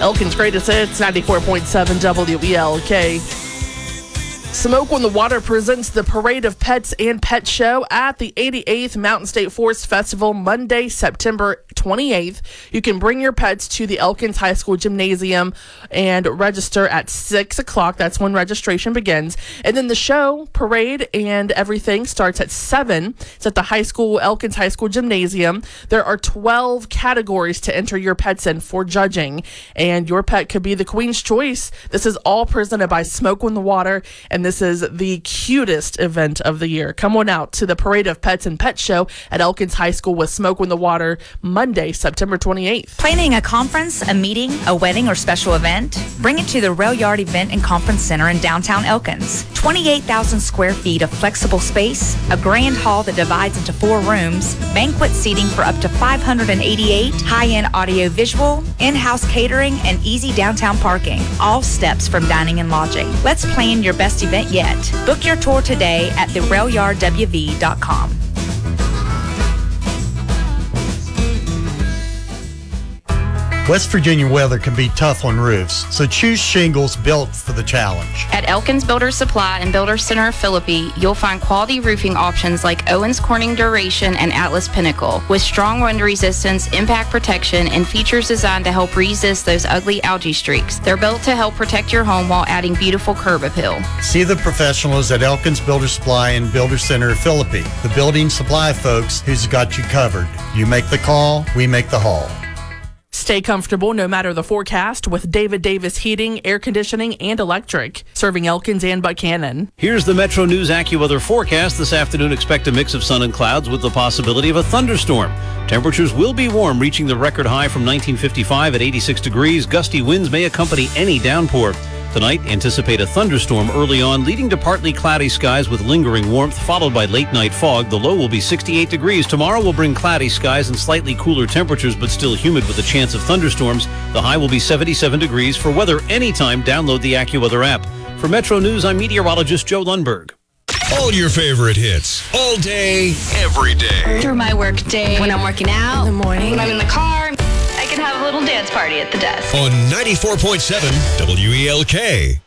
Elkins Greatest Hits, 94.7 WELK. Smoke on the Water presents the Parade of Pets and Pet Show at the 88th Mountain State Forest Festival, Monday, September 28th. You can bring your pets to the Elkins High School Gymnasium and register at 6 o'clock. That's when registration begins. And then the show, parade, and everything starts at 7. It's at the Elkins High School Gymnasium. There are 12 categories to enter your pets in for judging, and your pet could be the Queen's Choice. This is all presented by Smoke on the Water, and this is the cutest event of the year. Come on out to the Parade of Pets and Pet Show at Elkins High School with Smoke on the Water, Monday, September 28th. Planning a conference, a meeting, a wedding, or special event? Bring it to the Rail Yard Event and Conference Center in downtown Elkins. 28,000 square feet of flexible space, a grand hall that divides into 4 rooms, banquet seating for up to 588, high-end audio-visual, in-house catering, and easy downtown parking. All steps from dining and lodging. Let's plan your best event yet. Book your tour today at therailyardwv.com. West Virginia weather can be tough on roofs, so choose shingles built for the challenge. At Elkins Builders Supply and Builder Center of Philippi, you'll find quality roofing options like Owens Corning Duration and Atlas Pinnacle, with strong wind resistance, impact protection, and features designed to help resist those ugly algae streaks. They're built to help protect your home while adding beautiful curb appeal. See the professionals at Elkins Builder Supply and Builder Center of Philippi, the building supply folks who's got you covered. You make the call, we make the haul. Stay comfortable no matter the forecast with David Davis Heating, Air Conditioning, and Electric, serving Elkins and Buchanan. Here's the Metro News AccuWeather forecast. This afternoon, expect a mix of sun and clouds with the possibility of a thunderstorm. Temperatures will be warm, reaching the record high from 1955 at 86 degrees. Gusty winds may accompany any downpour. Tonight, anticipate a thunderstorm early on, leading to partly cloudy skies with lingering warmth, followed by late-night fog. The low will be 68 degrees. Tomorrow will bring cloudy skies and slightly cooler temperatures, but still humid with a chance of thunderstorms. The high will be 77 degrees. For weather anytime, download the AccuWeather app. For Metro News, I'm meteorologist Joe Lundberg. All your favorite hits, all day, every day. Through my work day, when I'm working out, in the morning, when I'm in the car, I can have a little dance party at the desk. On 94.7 WELK.